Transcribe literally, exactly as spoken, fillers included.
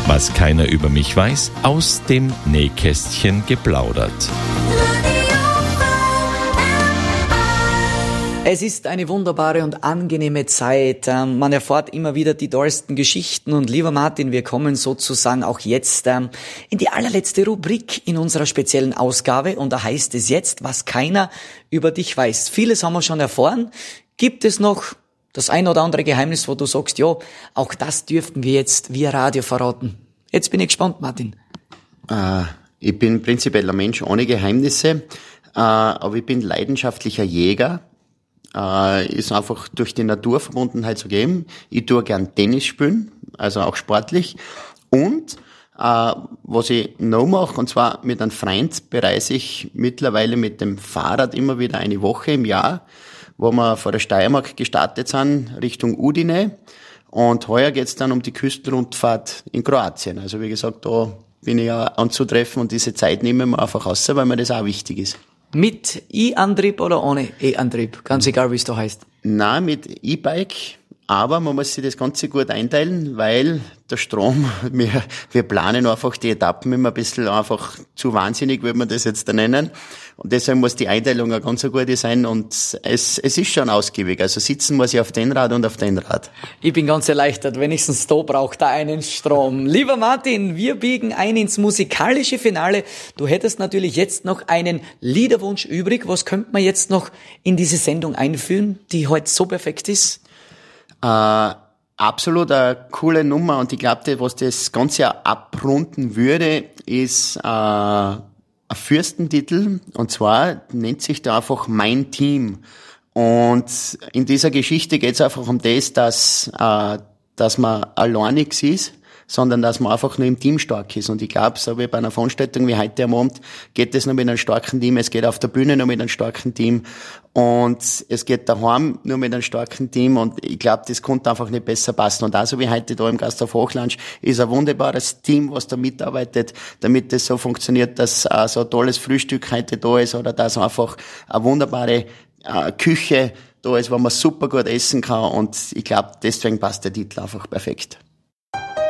Was keiner über mich weiß, aus dem Nähkästchen geplaudert. Es ist eine wunderbare und angenehme Zeit. Man erfährt immer wieder die tollsten Geschichten. Und lieber Martin, wir kommen sozusagen auch jetzt in die allerletzte Rubrik in unserer speziellen Ausgabe. Und da heißt es jetzt, was keiner über dich weiß. Vieles haben wir schon erfahren. Gibt es noch das ein oder andere Geheimnis, wo du sagst, ja, auch das dürften wir jetzt via Radio verraten? Jetzt bin ich gespannt, Martin. Äh, ich bin prinzipiell ein Mensch ohne Geheimnisse, äh, aber ich bin leidenschaftlicher Jäger. Äh, ist einfach durch die Naturverbundenheit zu geben. Ich tue gern Tennis spielen, also auch sportlich. Und äh, was ich noch mache, und zwar mit einem Freund bereise ich mittlerweile mit dem Fahrrad immer wieder eine Woche im Jahr, wo wir vor der Steiermark gestartet sind, Richtung Udine. Und heuer geht's dann um die Küstenrundfahrt in Kroatien. Also wie gesagt, da bin ich ja anzutreffen und diese Zeit nehmen wir einfach raus, weil mir das auch wichtig ist. Mit E-Antrieb oder ohne E-Antrieb? Ganz egal, wie es da heißt. Nein, mit E-Bike. Aber man muss sich das Ganze gut einteilen, weil der Strom, wir, wir planen einfach die Etappen immer ein bisschen einfach zu wahnsinnig, würde man das jetzt da nennen. Und deshalb muss die Einteilung eine ganz gute sein und es, es ist schon ausgiebig. Also sitzen muss ich auf den Rad und auf den Rad. Ich bin ganz erleichtert, wenigstens da braucht er einen Strom. Lieber Martin, wir biegen ein ins musikalische Finale. Du hättest natürlich jetzt noch einen Liederwunsch übrig. Was könnte man jetzt noch in diese Sendung einführen, die heute so perfekt ist? Äh, absolut eine coole Nummer und ich glaube, was das Ganze abrunden würde, ist äh, ein Fürstentitel und zwar nennt sich der einfach Mein Team. Und in dieser Geschichte geht es einfach um das, dass, äh, dass man allein nichts ist, sondern dass man einfach nur im Team stark ist. Und ich glaube, so wie bei einer Veranstaltung wie heute am Abend, geht es nur mit einem starken Team, es geht auf der Bühne nur mit einem starken Team und es geht daheim nur mit einem starken Team und ich glaube, das konnte einfach nicht besser passen. Und auch so wie heute da im Gasthof Hochland ist ein wunderbares Team, was da mitarbeitet, damit das so funktioniert, dass uh, so ein tolles Frühstück heute da ist oder dass einfach eine wunderbare uh, Küche da ist, wo man super gut essen kann und ich glaube, deswegen passt der Titel einfach perfekt.